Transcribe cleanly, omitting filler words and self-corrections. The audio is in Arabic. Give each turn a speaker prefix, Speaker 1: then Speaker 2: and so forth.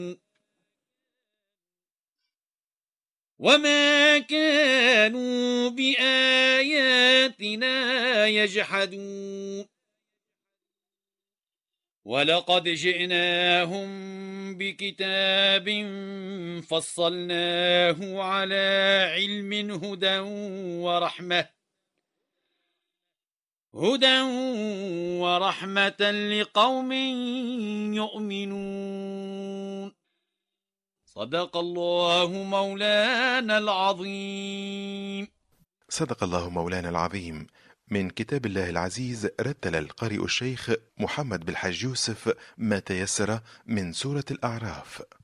Speaker 1: وما كانوا بآياتنا يجحدون ولقد جئناهم بكتاب فصلناه على علم هدى ورحمة لقوم يؤمنون. صدق الله مولانا العظيم.
Speaker 2: صدق الله مولانا العظيم. من كتاب الله العزيز رتل القارئ الشيخ محمد بالحاج يوسف ما تيسر من سورة الأعراف.